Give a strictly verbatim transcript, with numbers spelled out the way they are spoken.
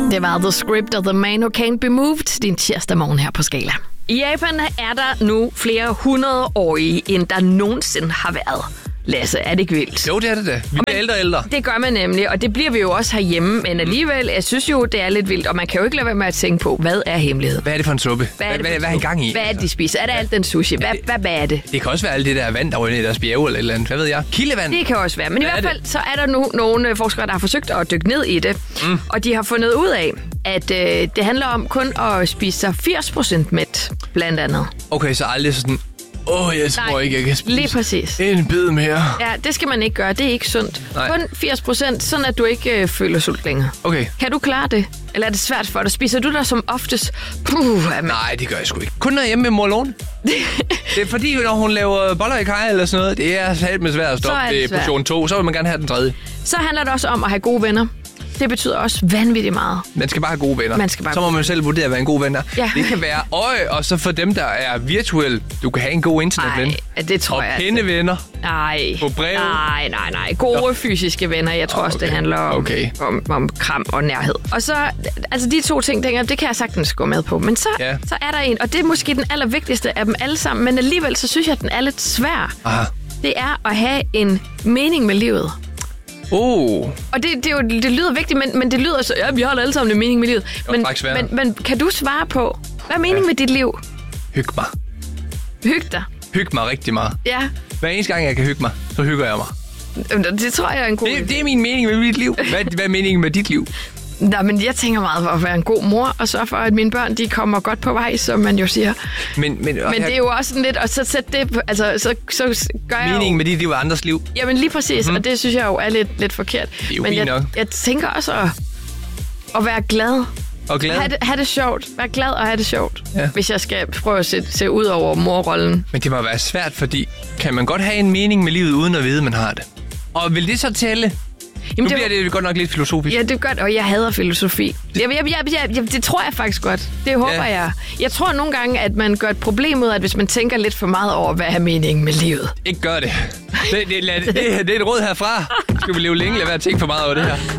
Det var The Script of The Man Who Can't Be Moved, din tirsdag morgen her på Skala. I Japan er der nu flere hundredårige, end der nogensinde har været. Lasse, er det ikke vildt? Jo, det er det da. Vi bliver ældre og ældre. Det gør man nemlig, og det bliver vi jo også herhjemme. Men alligevel, jeg synes jo, det er lidt vildt, og man kan jo ikke lade være med at tænke på, hvad er hemmeligheden? Hvad er det for en suppe? Hvad er, hvad, hvad, hvad er I gang i? Hvad er det, de spiser? Er det alt den sushi? Hvad, hvad, hvad er det? Det kan også være alt det der vand, der er i deres bjerge eller et eller andet. Hvad ved jeg? Kildevand? Det kan også være. Men hvad i hvert fald, så er der nu nogle forskere, der har forsøgt at dykke ned i det. Mm. Og de har fundet ud af, at øh, det handler om kun at spise sig firs procent mæt, blandt andet. Okay, så aldrig sådan... Åh, oh, jeg tror Nej, ikke, jeg kan spise lige præcis. en bid mere. Ja, det skal man ikke gøre. Det er ikke sundt. Nej. Kun firs procent, sådan at du ikke øh, føler sult længere. Okay. Kan du klare det? Eller er det svært for dig? Spiser du der som oftest? Puh, Nej, det gør jeg sgu ikke. Kun når jeg er hjemme med mor Lone. Det er fordi, når hun laver boller i kaj eller sådan noget, det er helt med svært at stoppe ved portion to. Så vil man gerne have den tredje. Så handler det også om at have gode venner. Det betyder også vanvittigt meget. Man skal bare have gode venner. Man skal bare så må man selv vurdere, hvad en god ven er. Ja. Det kan være øje, og så for dem, der er virtuelle, du kan have en god internetven. Nej, det tror og jeg. Og pindevenner. Nej. På brev. Nej, nej, nej. Gode Nå. fysiske venner. Jeg tror okay. også, det handler om, okay. om, om kram og nærhed. Og så, altså de to ting, tænker jeg, det kan jeg sagtens gå med på. Men så, ja. så er der en, og det er måske den allervigtigste af dem alle sammen, men alligevel så synes jeg, at den er lidt svær. Aha. Det er at have en mening med livet. Oh. Og det, det, er jo, det lyder vigtigt, men, men det lyder så... Ja, vi har alle sammen en mening med livet. Men, men, men kan du svare på, hvad er meningen ja. med dit liv? Hyg mig. Hyg dig? Hyg mig rigtig meget. Ja. Hver eneste gang, jeg kan hygge mig, så hygger jeg mig. Det tror jeg er en god... Det, det er min mening med mit liv. Hvad, hvad er meningen med dit liv? Nå, men jeg tænker meget for at være en god mor, og sørge for, at mine børn, de kommer godt på vej, som man jo siger. Men, men, men det er jo også sådan lidt, og så sætte det, altså, så, så gør jeg meningen jo, med dit liv og andres liv. Jamen lige præcis, mm-hmm. og det synes jeg jo er lidt, lidt forkert. Det er jo men jeg, nok. jeg tænker også at, at være glad. Og glad? Ha' det, ha' det sjovt. Vær glad og have det sjovt. Ja. Hvis jeg skal prøve at se, se ud over morrollen. Men det må være svært, fordi kan man godt have en mening med livet, uden at vide, man har det? Og vil det så tælle? Jamen, nu det bliver det godt nok lidt filosofisk. Ja, det er godt, og jeg hader filosofi. Jeg, jeg, jeg, jeg, jeg, det tror jeg faktisk godt. Det håber ja. jeg. Jeg tror nogle gange, at man gør et problem ud af, at hvis man tænker lidt for meget over, hvad er meningen med livet. Ikke gør det. Det, det, det, det, det er et råd herfra. Skal vi leve længe, lad være at tænke for meget over det her.